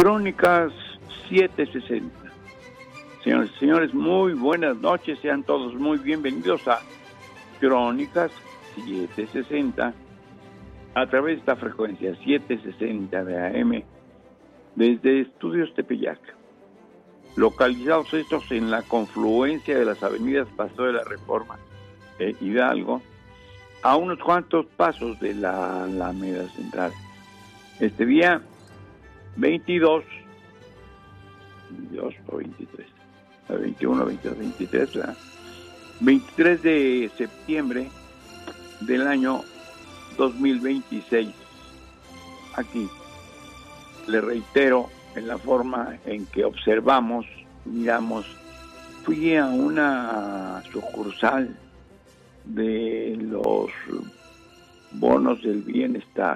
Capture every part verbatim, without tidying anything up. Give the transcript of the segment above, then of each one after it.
Crónicas setecientos sesenta. Señores y señores, muy buenas noches. Sean todos muy bienvenidos a Crónicas setecientos sesenta a través de esta frecuencia setecientos sesenta de A M desde Estudios Tepeyac, localizados estos en la confluencia de las avenidas Paseo de la Reforma e Hidalgo, a unos cuantos pasos de la Alameda Central. Este día veintidós, veintidós o veintitrés, veintiuno, veintidós, veintitrés, ¿verdad? veintitrés de septiembre del año dos mil veintiséis. Aquí le reitero, en la forma en que observamos, miramos, fui a una sucursal de los bonos del bienestar,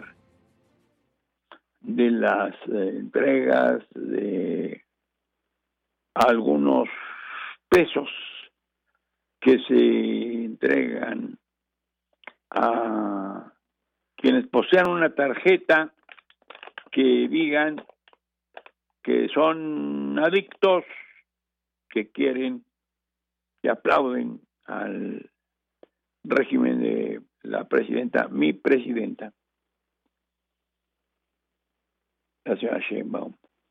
de las eh, entregas de algunos pesos que se entregan a quienes posean una tarjeta que digan que son adictos, que quieren, que aplauden al régimen de la presidenta, mi presidenta, la señora Sheinbaum.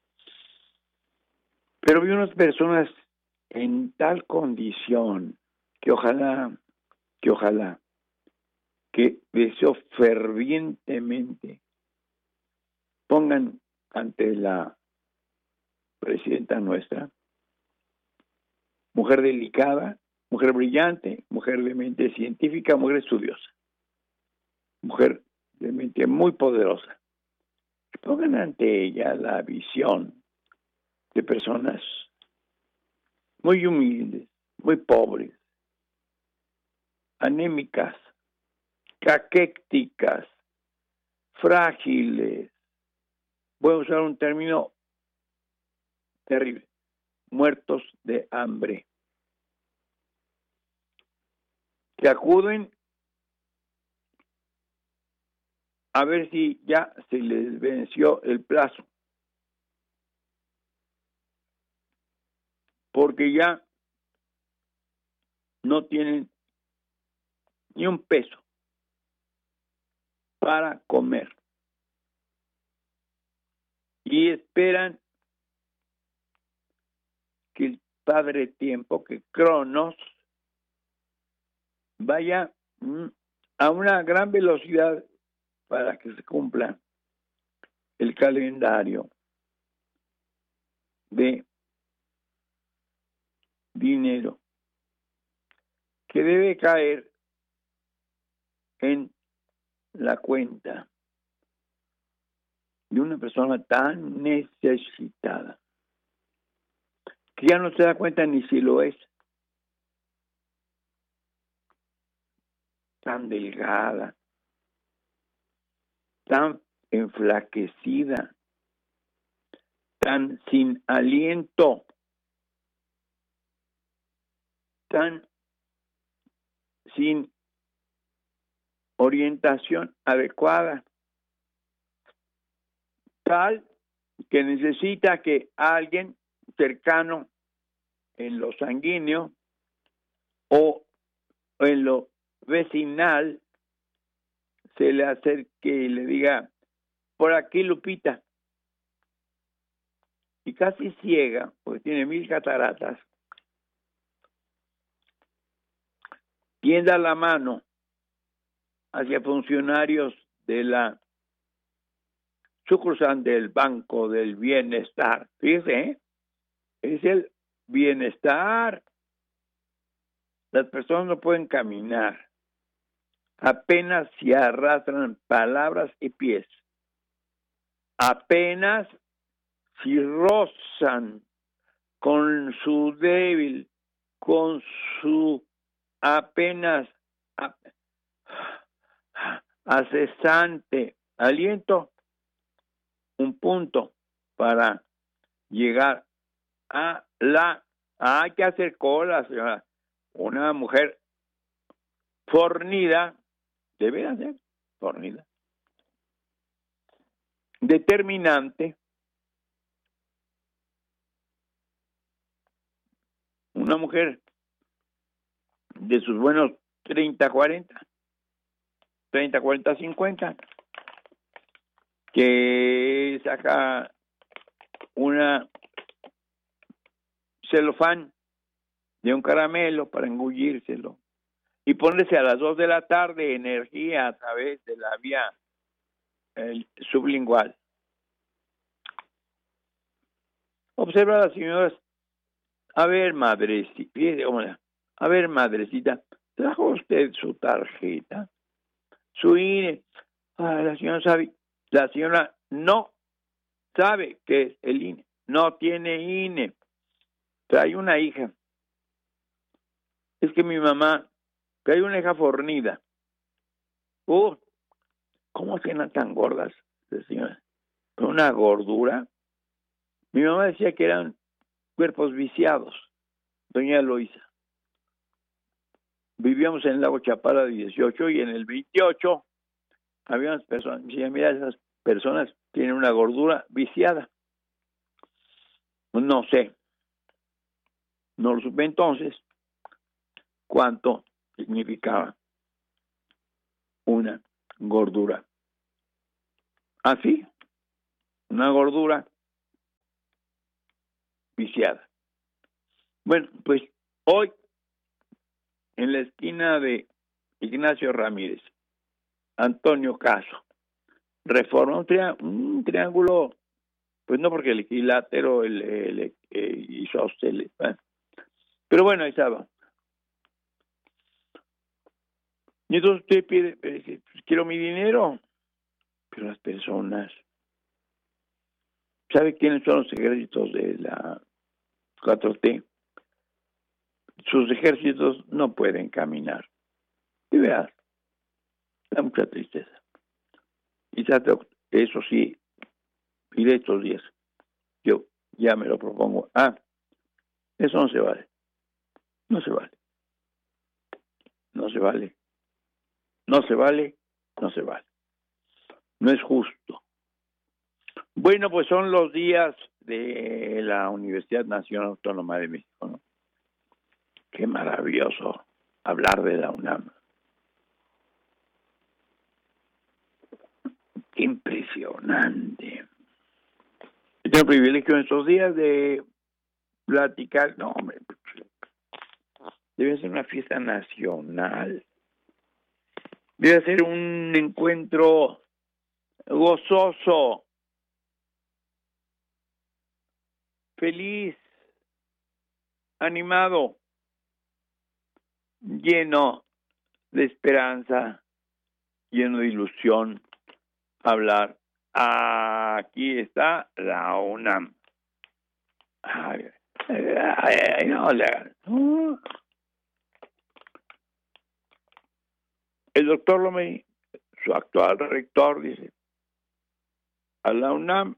Pero vi unas personas en tal condición que ojalá, que ojalá, que deseo fervientemente pongan ante la presidenta nuestra, mujer delicada, mujer brillante, mujer de mente científica, mujer estudiosa, mujer de mente muy poderosa, que pongan ante ella la visión de personas muy humildes, muy pobres, anémicas, caquécticas, frágiles. Voy a usar un término terrible: muertos de hambre, que acuden a ver si ya se les venció el plazo, porque ya no tienen ni un peso para comer y esperan que el Padre Tiempo, que Cronos, vaya a una gran velocidad para que se cumpla el calendario de dinero que debe caer en la cuenta de una persona tan necesitada que ya no se da cuenta ni si lo es, tan delgada, tan enflaquecida, tan sin aliento, tan sin orientación adecuada, tal que necesita que alguien cercano en lo sanguíneo o en lo vecinal se le acerque y le diga: por aquí, Lupita. Y casi ciega, porque tiene mil cataratas, tienda la mano hacia funcionarios de la sucursal del Banco del Bienestar. Fíjese, ¿eh? Es el bienestar. Las personas no pueden caminar, apenas se arrastran palabras y pies, apenas si rozan con su débil, con su apenas acesante aliento, un punto para llegar a la... Hay que hacer cola, señora. Una mujer fornida debe ser fornida, determinante, una mujer de sus buenos treinta, cuarenta, treinta, cuarenta, cincuenta, que saca una celofán de un caramelo para engullírselo y ponerse a las dos de la tarde energía a través de la vía el sublingual. Observa a las señoras. A ver, madrecita, fíjese cómo la- a ver, madrecita, ¿trajo usted su tarjeta? Su I N E. Ah, la señora sabe, la señora no sabe qué es el I N E, no tiene I N E. Trae una hija. Es que mi mamá, trae una hija fornida. Uh, ¿cómo cenan tan gordas, señora? Con una gordura. Mi mamá decía que eran cuerpos viciados, doña Eloísa. Vivíamos en el Lago Chapala dieciocho y en el veintiocho había unas personas, me decía, mira, esas personas tienen una gordura viciada. No sé, no lo supe entonces cuánto significaba una gordura. Así, una gordura viciada. Bueno, pues hoy en la esquina de Ignacio Ramírez, Antonio Caso, Reforma, un, triá- un triángulo, pues no porque el equilátero el, el, el, el isósceles, ¿eh? Pero bueno, ahí estaba. Y entonces usted pide, pues, quiero mi dinero, pero las personas, ¿sabe quiénes son los ejércitos de la cuatro T? Sus ejércitos no pueden caminar. Y veas, da mucha tristeza. Y eso sí, y de estos días, yo ya me lo propongo. Ah, eso no se vale. No se vale. No se vale. No se vale. No se vale. No es justo. Bueno, pues son los días de la Universidad Nacional Autónoma de México, ¿no? Qué maravilloso hablar de la UNAM. Qué impresionante. Tengo el privilegio en estos días de platicar. No, hombre, debe ser una fiesta nacional. Debe ser un encuentro gozoso, feliz, animado, lleno de esperanza, lleno de ilusión. Hablar. Aquí está la UNAM. Ay, ay, ay, no, no. El doctor Lomé, su actual rector, dice, a la UNAM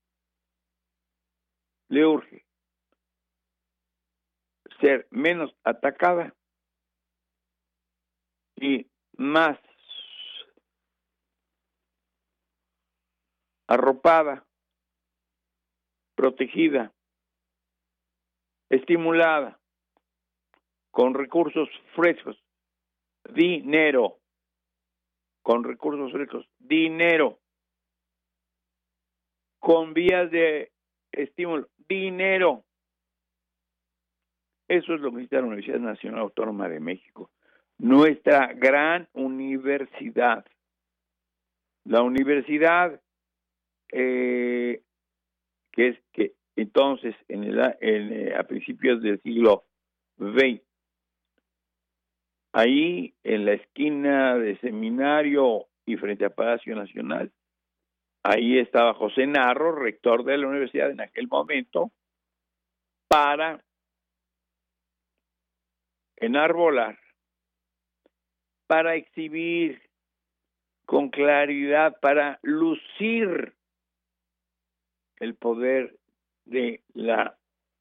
le urge ser menos atacada y más arropada, protegida, estimulada, con recursos frescos, dinero, con recursos frescos, dinero, con vías de estímulo, dinero. Eso es lo que necesita la Universidad Nacional Autónoma de México, nuestra gran universidad. La universidad eh, que es que entonces en el, en, a principios del siglo veinte, ahí en la esquina de Seminario y frente a Palacio Nacional, ahí estaba José Narro, rector de la universidad en aquel momento, para enarbolar, para exhibir con claridad, para lucir el poder de la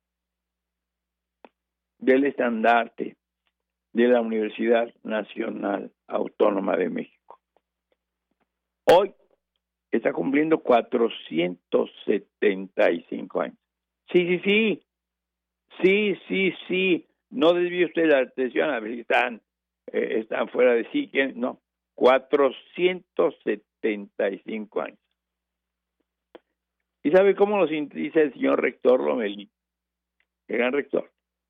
del estandarte de la Universidad Nacional Autónoma de México. Hoy está cumpliendo cuatrocientos setenta y cinco años. Sí, sí, sí. Sí, sí, sí. no desvíe usted la atención a ver si están, eh, están fuera de sí, que no, cuatrocientos setenta y cinco años. ¿Y sabe cómo lo sintetiza el señor rector Lomelí, el gran rector?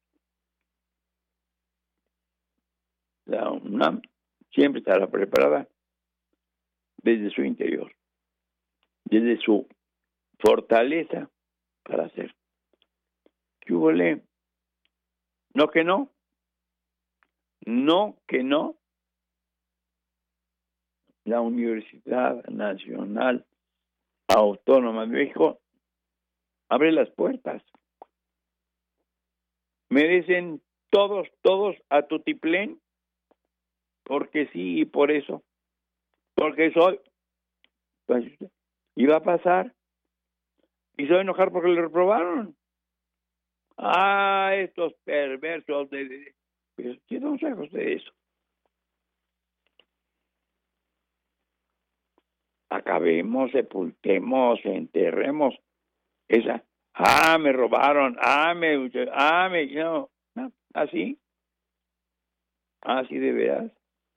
La UNAM siempre estará preparada desde su interior, desde su fortaleza para hacer. ¿Qué hubo, le? No que no, no que no. La Universidad Nacional Autónoma de México abre las puertas. Merecen todos, todos a tutiplén, porque sí y por eso, porque soy, pues, iba a pasar, y soy enojar porque le reprobaron. Ah, estos perversos de, de, de ¿qué no sabe usted de eso? Acabemos, sepultemos, enterremos esa, ah, me robaron, ah, me, ah, me, no, no, así, así de veras.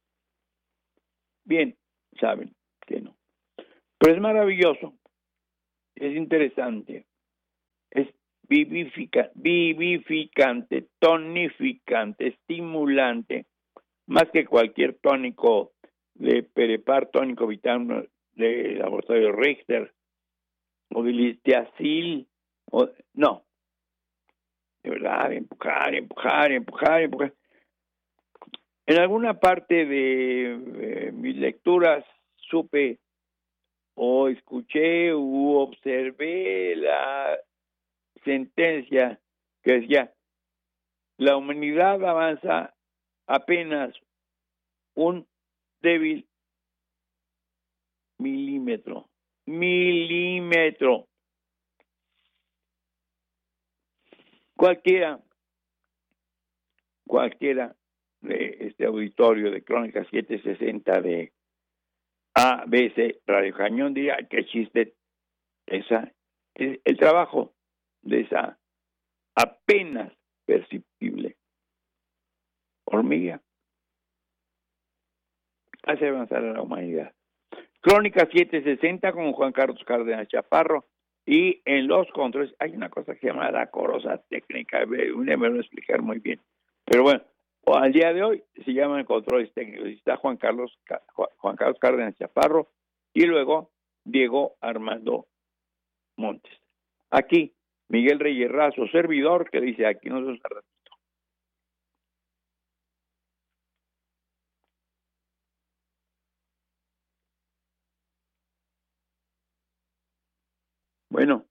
Bien, saben que no. Pero es maravilloso, es interesante, es vivifica, vivificante, tonificante, estimulante, más que cualquier tónico de Perepar, tónico vital de laboratorio Richter, o de Listiacil, o no, de verdad, empujar, empujar, empujar, empujar. En alguna parte de eh, mis lecturas supe o escuché u observé la sentencia que decía: la humanidad avanza apenas un débil milímetro, milímetro. Cualquiera, cualquiera de este auditorio de Crónica setecientos sesenta de A B C Radio Cañón diría que existe esa, el, el trabajo de esa apenas perceptible hormiga hace avanzar a la humanidad. Crónica setecientos sesenta con Juan Carlos Cárdenas Chaparro, y en los controles hay una cosa que se llama la corosa técnica, me van a explicar muy bien, pero bueno, al día de hoy se llaman controles técnicos, está Juan Carlos Juan Carlos Cárdenas Chaparro y luego Diego Armando Montes. Aquí Miguel Reyes Razo, servidor, que dice aquí nos vemos al ratito. Bueno.